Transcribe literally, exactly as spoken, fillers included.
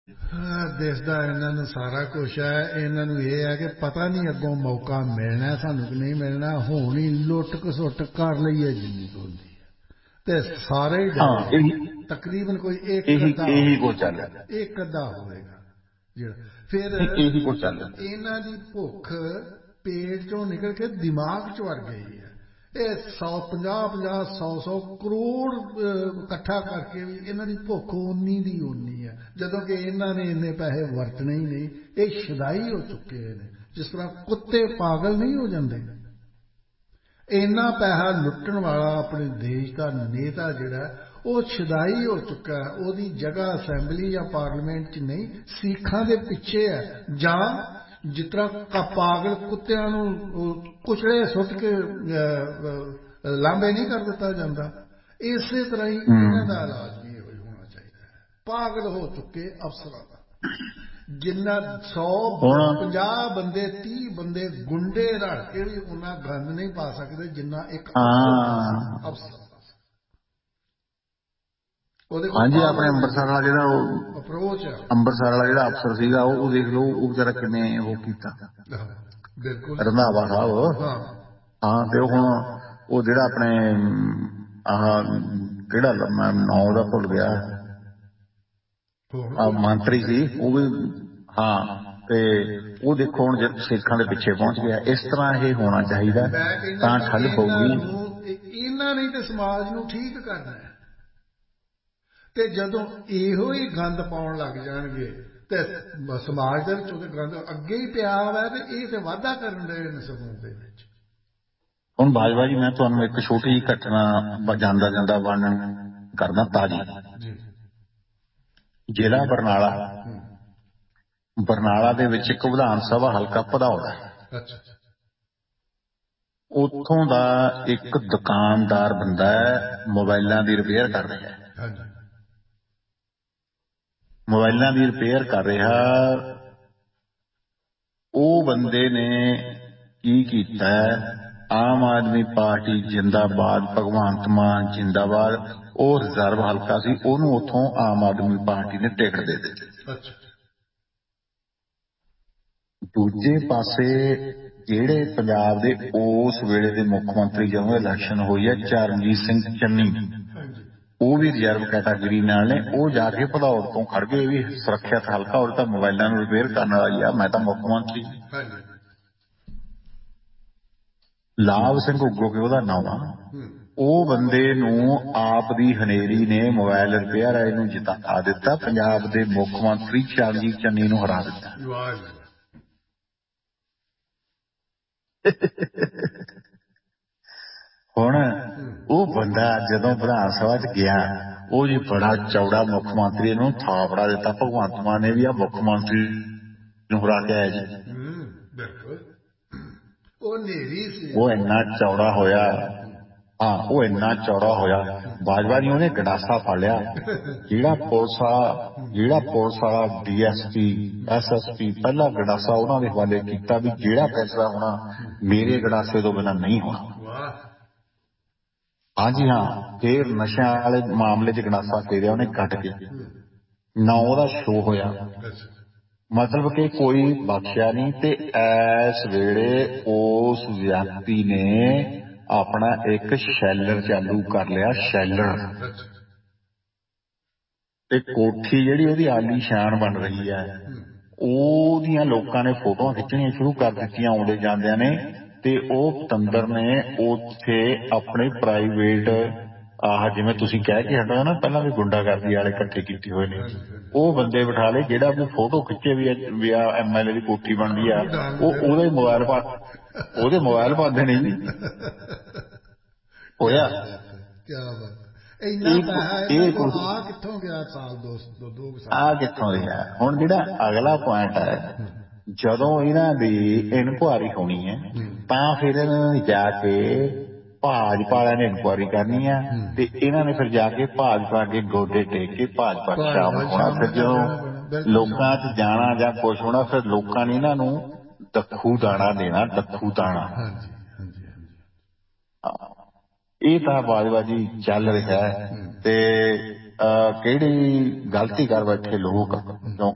ਦਿਸਦਾ ਇਹਨਾਂ ਨੂੰ ਸਾਰਾ ਕੁਛ ਹੈ। ਇਹਨਾਂ ਨੂੰ ਇਹ ਹੈ ਕਿ ਪਤਾ ਨਹੀਂ ਅੱਗੋਂ ਮੌਕਾ ਮਿਲਣਾ ਸਾਨੂੰ ਕਿ ਨਹੀਂ ਮਿਲਣਾ। ਹੁਣ ਹੀ ਲੁੱਟ ਘਸੁੱਟ ਕਰ ਲਈਏ ਜਿੰਨੀ ਹੁੰਦੀ ਹੈ ਤੇ ਸਾਰੇ ਹੀ ਡਰੇ। ਤਕਰੀਬਨ ਕੋਈ ਇੱਕ ਅੱਧਾ ਇੱਕ ਅੱਧਾ ਹੋਵੇਗਾ ਜਿਹੜਾ ਫਿਰ ਇਹਨਾਂ ਦੀ ਭੁੱਖ ਪੇਟ ਚੋਂ ਨਿਕਲ ਕੇ ਦਿਮਾਗ ਚ ਵੜ ਗਈ ਹੈ। ਇਹ ਸੌ ਪੰਜਾਹ ਪੰਜਾਹ ਸੌ ਸੌ ਕਰੋੜ ਇਕੱਠਾ ਕਰਕੇ ਵੀ ਇਹਨਾਂ ਦੀ ਭੁੱਖ ਓਨੀ ਦੀ ਓਨੀ ਹੈ, ਜਦੋਂ ਕਿ ਇਹਨਾਂ ਨੇ ਇੰਨੇ ਪੈਸੇ ਵਰਤਣੇ ਹੀ ਨਹੀਂ। ਇਹ ਸ਼ਦਾਈ ਹੋ ਚੁੱਕੇ ਨੇ, ਜਿਸ ਤਰ੍ਹਾਂ ਕੁੱਤੇ ਪਾਗਲ ਨਹੀਂ ਹੋ ਜਾਂਦੇ। ਇੰਨਾ ਪੈਸਾ ਲੁੱਟਣ ਵਾਲਾ ਆਪਣੇ ਦੇਸ਼ ਦਾ ਨੇਤਾ ਜਿਹੜਾ ਉਹ ਸ਼ਦਾਈ ਹੋ ਚੁੱਕਾ ਹੈ। ਉਹਦੀ ਜਗ੍ਹਾ ਅਸੈਂਬਲੀ ਜਾਂ ਪਾਰਲੀਮੈਂਟ 'ਚ ਨਹੀਂ, ਸਿੱਖਾਂ ਦੇ ਪਿੱਛੇ ਹੈ। ਜਾਂ ਜਿਸ ਤਰ੍ਹਾਂ ਪਾਗਲ ਕੁੱਤਿਆਂ ਨੂੰ ਕੁਚਲੇ ਸੁੱਟ ਕੇ ਲਾਂਭੇ ਨਹੀਂ ਕਰ ਦਿੱਤਾ ਜਾਂਦਾ, ਇਸੇ ਤਰ੍ਹਾਂ ਹੀ ਇਹਨਾਂ ਦਾ ਇਲਾਜ ਵੀ ਇਹੋ ਹੋਣਾ ਚਾਹੀਦਾ ਹੈ। ਪਾਗਲ ਹੋ ਚੁੱਕੇ ਅਫਸਰਾਂ ਦਾ, ਜਿੰਨਾ ਸੌ ਪੰਜਾਹ ਬੰਦੇ ਤੀਹ ਬੰਦੇ ਗੁੰਡੇ ਰਲ ਕੇ ਵੀ ਉਹਨਾਂ ਗੰਦ ਨਹੀਂ ਪਾ ਸਕਦੇ ਜਿੰਨਾ ਇੱਕ ਅਫਸਰ। ਹਾਂਜੀ, ਆਪਣੇ ਅੰਮ੍ਰਿਤਸਰ ਵਾਲਾ ਜਿਹੜਾ ਉਹ ਅਪਰੋਚ ਹੈ, ਅੰਮ੍ਰਿਤਸਰ ਵਾਲਾ ਜਿਹੜਾ ਅਫਸਰ ਸੀਗਾ ਉਹ ਦੇਖ ਲਓ, ਉਹ ਵਿਚਾਰਾ ਕਿਵੇਂ ਉਹ ਕੀਤਾ ਰੰਧਾਵਾ ਸਾਹਿਬ। ਹਾਂ, ਤੇ ਉਹ ਹੁਣ ਉਹ ਜਿਹੜਾ ਆਪਣੇ ਆਹ ਕਿਹੜਾ ਮੈਂ ਨਾਂ ਉਹਦਾ ਭੁੱਲ ਗਿਆ, ਮੰਤਰੀ ਸੀ ਉਹ ਵੀ। ਹਾਂ, ਤੇ ਉਹ ਦੇਖੋ ਹੁਣ ਸਿੱਖਾਂ ਦੇ ਪਿੱਛੇ ਪਹੁੰਚ ਗਿਆ। ਇਸ ਤਰ੍ਹਾਂ ਇਹ ਹੋਣਾ ਚਾਹੀਦਾ ਤਾਂ ਠੱਲ ਪਊਗੀ। ਇਹਨਾਂ ਨੇ ਤੇ ਸਮਾਜ ਨੂੰ ਠੀਕ ਕਰਨਾ ਹੈ, ਤੇ ਜਦੋਂ ਇਹੋ ਹੀ ਗੰਦ ਪਾਉਣ ਲੱਗ ਜਾਣਗੇ ਤੇ ਸਮਾਜ ਦੇ ਵਿੱਚ ਉਹਦੇ ਗੰਦ ਅੱਗੇ ਹੀ ਪਿਆ ਵਾ, ਤੇ ਇਹ ਤੇ ਵਾਧਾ ਕਰਨ ਦੇ ਨੇ ਸਮੂਹ ਦੇ ਵਿੱਚ। ਹੁਣ ਬਾਜਵਾ ਜੀ, ਮੈਂ ਤੁਹਾਨੂੰ ਇੱਕ ਛੋਟੀ ਜਿਹੀ ਘਟਨਾ ਜਾਂਦਾ ਜਾਂਦਾ ਵਰਣਨ ਕਰਦਾ ਤਾਜੀ। ਜ਼ਿਲ੍ਹਾ ਬਰਨਾਲਾ, ਬਰਨਾਲਾ ਦੇ ਵਿੱਚ ਇੱਕ ਵਿਧਾਨ ਸਭਾ ਹਲਕਾ ਭਦੌੜ ਹੈ। ਉੱਥੋਂ ਦਾ ਇੱਕ ਦੁਕਾਨਦਾਰ ਬੰਦਾ ਹੈ, ਮੋਬਾਇਲਾਂ ਦੀ ਰਿਪੇਅਰ ਕਰ ਰਿਹਾ ਹੈ। ਮੋਬਾਇਲਾਂ ਦੀ ਰਿਪੇਅਰ ਕਰ ਰਿਹਾ ਉਹ ਬੰਦੇ ਨੇ ਕੀ ਕੀਤਾ, ਆਮ ਆਦਮੀ ਪਾਰਟੀ ਜਿੰਦਾਬਾਦ, ਭਗਵੰਤ ਮਾਨ ਜਿੰਦਾਬਾਦ, ਉਹ ਰਿਜ਼ਰਵ ਹਲਕਾ ਸੀ, ਉਹਨੂੰ ਉੱਥੋਂ ਆਮ ਆਦਮੀ ਪਾਰਟੀ ਨੇ ਟਿਕਟ ਦੇ ਦਿੱਤੀ। ਦੂਜੇ ਪਾਸੇ ਜਿਹੜੇ ਪੰਜਾਬ ਦੇ ਉਸ ਵੇਲੇ ਦੇ ਮੁੱਖ ਮੰਤਰੀ ਜਦੋਂ ਇਲੈਕਸ਼ਨ ਹੋਈ ਹੈ, ਚਰਨਜੀਤ ਸਿੰਘ ਚੰਨੀ, ਉਹ ਵੀ ਰਿਜ਼ਰਵ ਕੈਟਾਗਰੀ ਨਾਲ ਨੇ। ਉਹ ਜਾ ਕੇ ਭਦੌੜ ਤੋਂ ਖੜ ਗਏ ਵੀ ਸੁਰੱਖਿਅਤ ਹਲਕਾ, ਉਹ ਤਾਂ ਮੋਬਾਇਲਾਂ ਨੂੰ ਰਿਪੇਅਰ ਕਰਨ ਵਾਲਾ ਹੀ ਆ, ਮੈਂ ਤਾਂ ਮੁੱਖ ਮੰਤਰੀ। ਲਾਭ ਸਿੰਘ ਉੱਗੋ ਕੇ ਉਹਦਾ ਨਾਮ ਆ। ਉਹ ਬੰਦੇ ਨੂੰ ਆਪ ਦੀ ਹਨੇਰੀ ਨੇ ਮੋਬਾਇਲ ਰਿਪੇਅਰ ਵਾਲੇ ਨੂੰ ਜਿਤਾ ਦਿੱਤਾ, ਪੰਜਾਬ ਦੇ ਮੁੱਖ ਮੰਤਰੀ ਚਰਨਜੀਤ ਚੰਨੀ ਨੂੰ ਹਰਾ ਦਿੱਤਾ। ਹੁਣ ਉਹ ਬੰਦਾ ਜਦੋਂ ਵਿਧਾਨ ਸਭਾ ਚ ਗਿਆ, ਉਹ ਜੀ ਬੜਾ ਚੌੜਾ ਮੁੱਖ ਮੰਤਰੀ ਨੂੰ ਥਾਪੜਾ ਦਿੱਤਾ। ਭਗਵੰਤ ਮਾਨ ਨੇ ਵੀ ਆ ਮੁੱਖ ਮੰਤਰੀ ਨੂੰ ਹਰਾ ਕੇ ਆਇਆ ਜੀ। ਉਹ ਇੰਨਾ ਚੌੜਾ ਹੋਇਆ, ਹਾਂ ਉਹ ਇੰਨਾ ਚੌੜਾ ਹੋਇਆ, ਬਾਜਵਾ ਜੀ ਉਹਨੇ ਗੰਡਾਸਾ ਫੜ ਲਿਆ। ਜਿਹੜਾ ਪੁਲਿਸ ਵਾਲਾ ਜਿਹੜਾ ਪੁਲਿਸ ਵਾਲਾ D S P S S P ਪਹਿਲਾ ਗੰਡਾਸਾ ਉਹਨਾਂ ਦੇ ਹਵਾਲੇ ਕੀਤਾ ਵੀ ਜਿਹੜਾ ਫੈਸਲਾ ਹੋਣਾ ਮੇਰੇ ਗੰਡਾਸੇ ਤੋਂ ਬਿਨਾਂ ਨਹੀਂ ਹੋਣਾ। ਹਾਂਜੀ ਹਾਂ, ਫੇਰ ਨਸ਼ਿਆਂ ਵਾਲੇ ਮਾਮਲੇ ਚ ਗੰਡਾਸਾ ਫੇਰਿਆ ਉਹਨੇ ਕੱਟ ਕੇ। ਨਾ ਉਹਦਾ ਸ਼ੋਅ ਹੋਇਆ, ਮਤਲਬ ਕਿ ਕੋਈ ਬਖਸ਼ਿਆ ਨਹੀਂ। ਤੇ ਇਸ ਵੇਲੇ ਉਸ ਵਿਅਕਤੀ ਨੇ ਆਪਣਾ ਇੱਕ ਸ਼ੈਲਰ ਚਾਲੂ ਕਰ ਲਿਆ, ਸ਼ੈਲਰ। ਤੇ ਕੋਠੀ ਜਿਹੜੀ ਉਹਦੀ ਆਲੀਸ਼ਾਨ ਬਣ ਰਹੀ ਹੈ, ਉਹਦੀਆਂ ਲੋਕਾਂ ਨੇ ਫੋਟੋਆਂ ਖਿੱਚਣੀਆਂ ਸ਼ੁਰੂ ਕਰ ਦਿੱਤੀਆਂ ਆਉਂਦੇ ਜਾਂਦਿਆਂ ਨੇ। ਤੇ ਉਹ ਪਤੰਦਰ ਨੇ ਉੱਥੇ ਆਪਣੇ ਪ੍ਰਾਈਵੇਟ ਆਹ ਜਿਵੇਂ ਤੁਸੀਂ ਕਹਿ ਕੇ ਹਟੋ ਨਾ ਪਹਿਲਾਂ ਵੀ ਗੁੰਡਾਗਰਦੀ ਵਾਲੇ ਇਕੱਠੇ ਕੀਤੇ ਹੋਏ ਨੇ, ਉਹ ਬੰਦੇ ਬਿਠਾ ਲਏ। ਜਿਹੜਾ ਕੋਈ ਫੋਟੋ ਖਿੱਚੇ ਵੀ ਆ ਐਮ ਐਲ ਏ ਦੀ ਕੋਠੀ ਬਣਦੀ ਆ, ਉਹ ਉਹਦੇ ਮੋਬਾਇਲ ਪਾ ਉਹਦੇ ਮੋਬਾਇਲ ਪਾ ਦੇਣੇ ਜੀ। ਹੋਇਆ ਆ ਕਿੱਥੋਂ ਰਿਹਾ। ਹੁਣ ਜਿਹੜਾ ਅਗਲਾ ਪੁਆਇੰਟ ਹੈ, ਜਦੋਂ ਇਹਨਾਂ ਦੀ ਇਨਕੁਆਰੀ ਹੋਣੀ ਹੈ ਤਾਂ ਫਿਰ ਇਹਨਾਂ ਨੇ ਜਾ ਕੇ ਭਾਜਪਾ ਵਾਲਿਆਂ ਨੇ ਇਨਕੁਆਰੀ ਕਰਨੀ ਆ, ਤੇ ਇਹਨਾਂ ਨੇ ਫਿਰ ਜਾ ਕੇ ਭਾਜਪਾ ਅੱਗੇ ਗੋਡੇ ਟੇਕ ਕੇ ਭਾਜਪਾ ਸ਼ਾਮਲ ਹੋਣਾ। ਫਿਰ ਜਦੋਂ ਲੋਕਾਂ ਚ ਜਾਣਾ ਜਾਂ ਕੁਛ ਹੋਣਾ, ਫਿਰ ਲੋਕਾਂ ਨੇ ਇਹਨਾਂ ਨੂੰ ਦੱਖੂ ਦਾਣਾ ਦੇਣਾ, ਦੱਖੂ ਦਾਣਾ। ਇਹ ਤਾਂ ਬਾਜਵਾ ਜੀ ਚੱਲ ਰਿਹਾ ਹੈ। ਤੇ ਕਿਹੜੀ ਗਲਤੀ ਕਰ ਬੈਠੇ ਲੋਕ, ਕਿਉਂਕਿ